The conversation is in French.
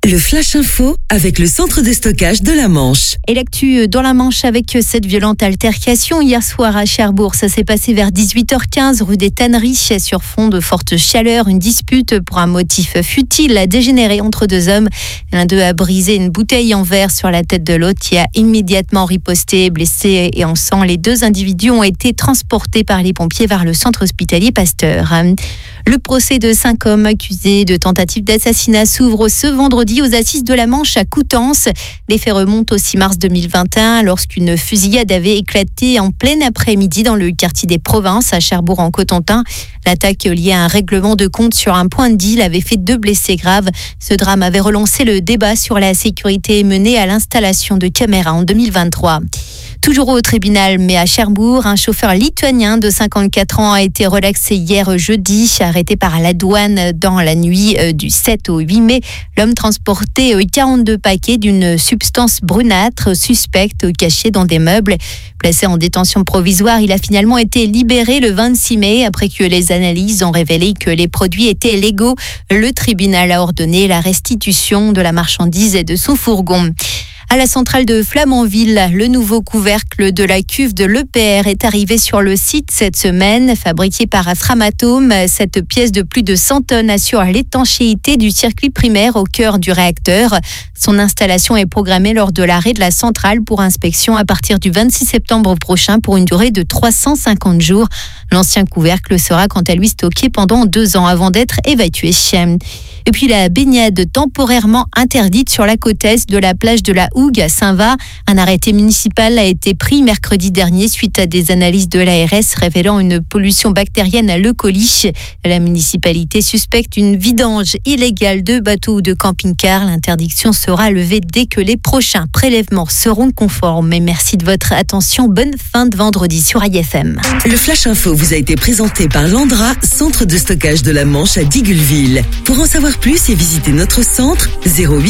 Le Flash Info avec le centre de stockage de la Manche. Et l'actu dans la Manche avec cette violente altercation hier soir à Cherbourg. Ça s'est passé vers 18h15 rue des Tanneries sur fond de forte chaleur. Une dispute pour un motif futile a dégénéré entre deux hommes. L'un d'eux a brisé une bouteille en verre sur la tête de l'autre qui a immédiatement riposté. Blessés et en sang, les deux individus ont été transportés par les pompiers vers le centre hospitalier Pasteur. Le procès de 5 hommes accusés de tentative d'assassinat s'ouvre ce vendredi aux assises de la Manche à Coutances. Les faits remontent au 6 mars 2021 lorsqu'une fusillade avait éclaté en plein après-midi dans le quartier des Provinces à Cherbourg en Cotentin. L'attaque liée à un règlement de compte sur un point de deal avait fait 2 blessés graves. Ce drame avait relancé le débat sur la sécurité menée à l'installation de caméras en 2023. Toujours au tribunal, mais à Cherbourg, un chauffeur lituanien de 54 ans a été relaxé hier jeudi, arrêté par la douane dans la nuit du 7 au 8 mai. L'homme transportait 42 paquets d'une substance brunâtre suspecte cachée dans des meubles. Placé en détention provisoire, il a finalement été libéré le 26 mai après que les analyses ont révélé que les produits étaient légaux. Le tribunal a ordonné la restitution de la marchandise et de son fourgon. À la centrale de Flamanville, le nouveau couvercle de la cuve de l'EPR est arrivé sur le site cette semaine. Fabriqué par Framatome, cette pièce de plus de 100 tonnes assure l'étanchéité du circuit primaire au cœur du réacteur. Son installation est programmée lors de l'arrêt de la centrale pour inspection à partir du 26 septembre prochain pour une durée de 350 jours. L'ancien couvercle sera quant à lui stocké pendant 2 ans avant d'être évacué. Et puis la baignade temporairement interdite sur la côte est de la plage de la Hougue à Saint-Va. Un arrêté municipal a été pris mercredi dernier suite à des analyses de l'ARS révélant une pollution bactérienne à l'E. coli. La municipalité suspecte une vidange illégale de bateaux ou de camping-cars. L'interdiction sera levée dès que les prochains prélèvements seront conformes. Et merci de votre attention. Bonne fin de vendredi sur IFM. Le Flash Info vous a été présenté par Landra, centre de stockage de la Manche à Digulleville. Pour en savoir plus et visiter notre centre, 08